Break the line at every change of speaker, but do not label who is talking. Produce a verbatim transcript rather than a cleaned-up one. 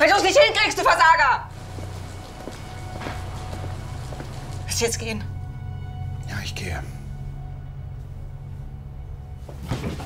Weil du es nicht hinkriegst, du Versager! Willst du jetzt gehen?
Ja, ich gehe.